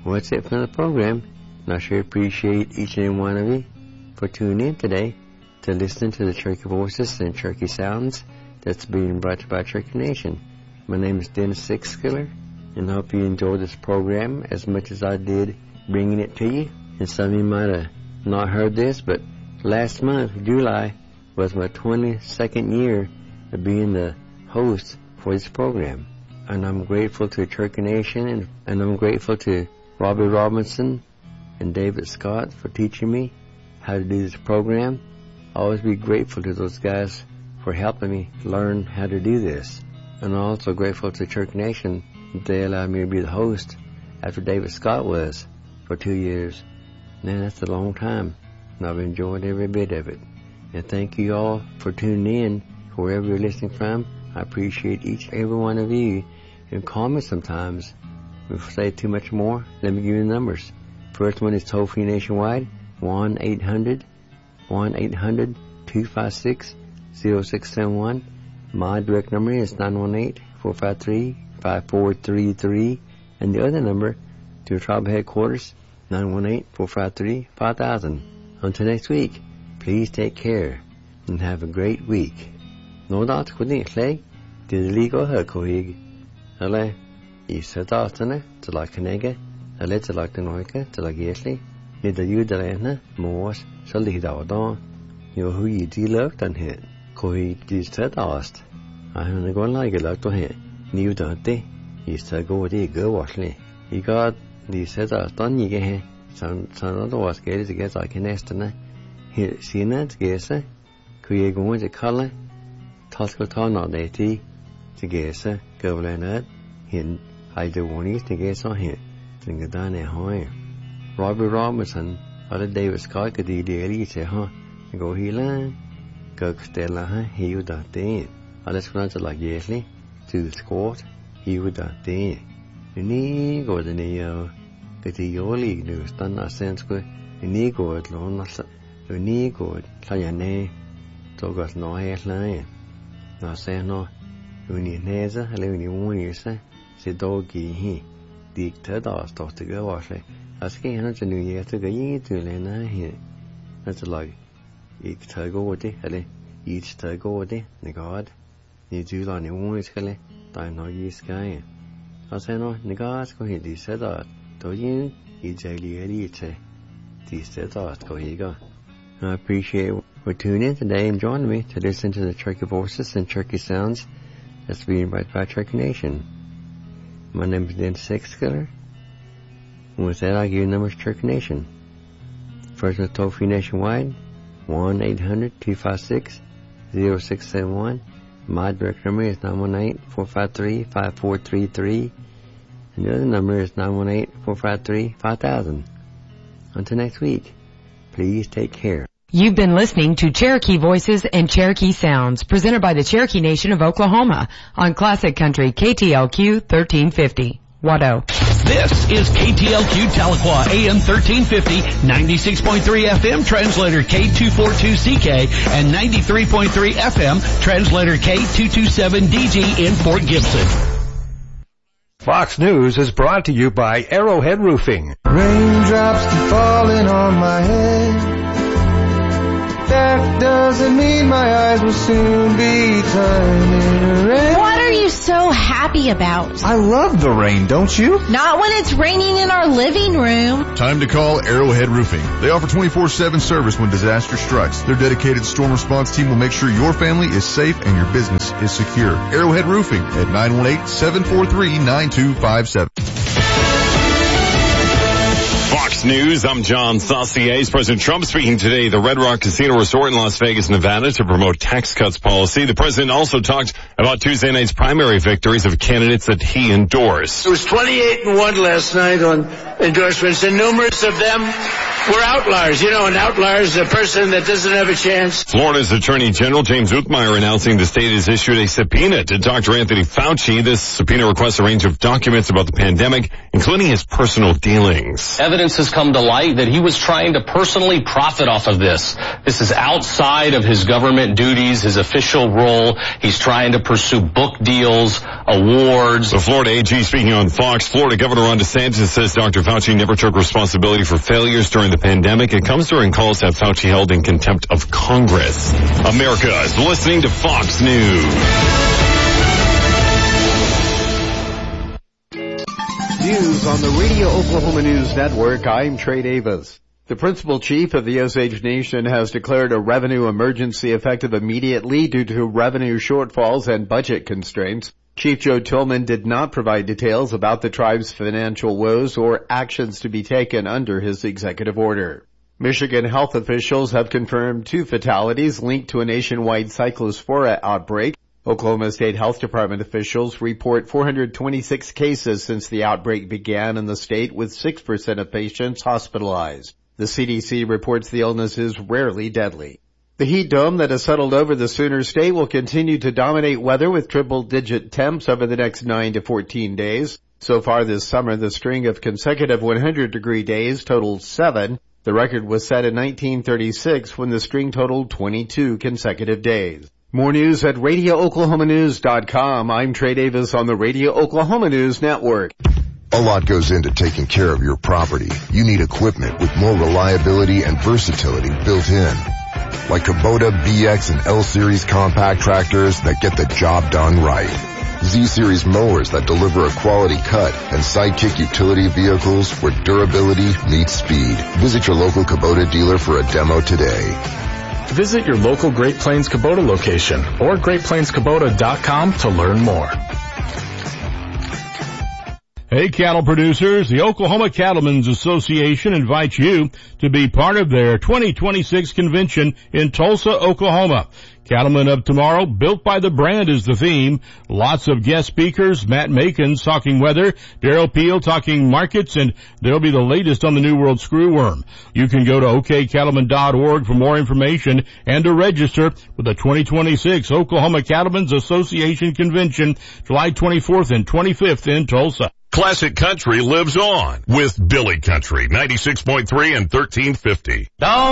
Well, that's it for the program. And I sure appreciate each and every one of you for tuning in today to listen to the Cherokee Voices and Cherokee Sounds that's being brought to you by Cherokee Nation. My name is Dennis Sixskiller, and I hope you enjoyed this program as much as I did bringing it to you. And some of you might have not heard this, but last month, July, was my 22nd year of being the host for this program. And I'm grateful to Cherokee Nation, and I'm grateful to Robbie Robinson and David Scott for teaching me how to do this program. I'll always be grateful to those guys for helping me learn how to do this. And I'm also grateful to Cherokee Nation that they allowed me to be the host after David Scott was for 2 years. Man, that's a long time, and I've enjoyed every bit of it. And thank you all for tuning in, wherever you're listening from. I appreciate each and every one of you. You can call me sometimes. If I say too much more, let me give you the numbers. First one is toll-free nationwide, 1-800-256-0671. My direct number is 918-453-5433. And the other number to tribal headquarters, 918-453-5000. Until next week, please take care and have a great week. No doubt could not lay to the legal her coig. Ale, is a dartana to like Canega, a letter like the Noica to like Yesley, neither you the Lana, Moors, shall lead our dawn. You who ye deloved and hit. Coig is said asked. I haven't gone like a lot to hit. New Dante, is to go the go washly. You got the said asked on ye get some other was get to get like an estana. Here, see that, guess, could you go into color? Tosco Town all day tea, to guess, go Leonard, him, I do one east to guess on him, think it down at home. Robbie Robinson, other David Scott could do the elite, huh? Go healer, go Stella, he would that day. Let's run to like Yesley, to the squat, he would that day. You need go to the your league news, done that sense good, you need go at long, you need go at Sayane, so got no hairline. Now say no, you need Neza, I live in the 1 year, say doggy he, dictator does talk to go wash. I scan not a new year to go to Lena here. That's like each tug over there, each tug over there, the god. You do on your own, Scully, time no ye sky. I say no, the gods go here, these said that, do you, daily elite, these said that, go here go. I appreciate for tuning in today and joining me to listen to the Cherokee Voices and Cherokee Sounds that's being brought by Cherokee Nation. My name is Dennis Sixskiller, and with that I give you the numbers of Cherokee Nation. First one is toll-free nationwide, 1-800-256-0671. My direct number is 918-453-5433, and the other number is 918-453-5000. Until next week, please take care. You've been listening to Cherokee Voices and Cherokee Sounds, presented by the Cherokee Nation of Oklahoma on Classic Country KTLQ 1350. Watto. This is KTLQ Tahlequah AM 1350, 96.3 FM translator K242CK, and 93.3 FM translator K227DG in Fort Gibson. Fox News is brought to you by Arrowhead Roofing. Raindrops keep falling on my head. That doesn't mean my eyes will soon be turning red. What are you so happy about? I love the rain, don't you? Not when it's raining in our living room. Time to call Arrowhead Roofing. They offer 24/7 service when disaster strikes. Their dedicated storm response team will make sure your family is safe and your business is secure. Arrowhead Roofing at 918-743-9257. Fox News, I'm John Saucier. President Trump speaking today at the Red Rock Casino Resort in Las Vegas, Nevada to promote tax cuts policy. The president also talked about Tuesday night's primary victories of candidates that he endorsed. It was 28-1 last night on endorsements, and numerous of them were outliers. You know, an outlier is a person that doesn't have a chance. Florida's Attorney General James Uthmeyer announcing the state has issued a subpoena to Dr. Anthony Fauci. This subpoena requests a range of documents about the pandemic, including his personal dealings. Evidence has come to light that he was trying to personally profit off of this. This is outside of his government duties, his official role. He's trying to pursue book deals, awards. The Florida AG speaking on Fox. Florida Governor Ron DeSantis says Dr. Fauci never took responsibility for failures during the pandemic. It comes during calls to have Fauci held in contempt of Congress. America is listening to Fox News. News on the Radio Oklahoma News Network. I'm Trey Davis. The principal chief of the Osage Nation has declared a revenue emergency effective immediately due to revenue shortfalls and budget constraints. Chief Joe Tillman did not provide details about the tribe's financial woes or actions to be taken under his executive order. Michigan health officials have confirmed 2 fatalities linked to a nationwide cyclospora outbreak. Oklahoma State Health Department officials report 426 cases since the outbreak began in the state, with 6% of patients hospitalized. The CDC reports the illness is rarely deadly. The heat dome that has settled over the Sooner State will continue to dominate weather with triple-digit temps over the next 9 to 14 days. So far this summer, the string of consecutive 100-degree days totaled 7. The record was set in 1936 when the string totaled 22 consecutive days. More news at RadioOklahomaNews.com. I'm Trey Davis on the Radio Oklahoma News Network. A lot goes into taking care of your property. You need equipment with more reliability and versatility built in. Like Kubota BX and L-Series compact tractors that get the job done right. Z-Series mowers that deliver a quality cut, and Sidekick utility vehicles where durability meets speed. Visit your local Kubota dealer for a demo today. Visit your local Great Plains Kubota location or GreatPlainsKubota.com to learn more. Hey, cattle producers, the Oklahoma Cattlemen's Association invites you to be part of their 2026 convention in Tulsa, Oklahoma. Cattlemen of Tomorrow, Built by the Brand is the theme. Lots of guest speakers, Matt Makins talking weather, Darrell Peel talking markets, and there'll be the latest on the New World Screwworm. You can go to okcattlemen.org for more information and to register for the 2026 Oklahoma Cattlemen's Association Convention, July 24th and 25th in Tulsa. Classic Country lives on with Billy Country, 96.3 and 1350. Don't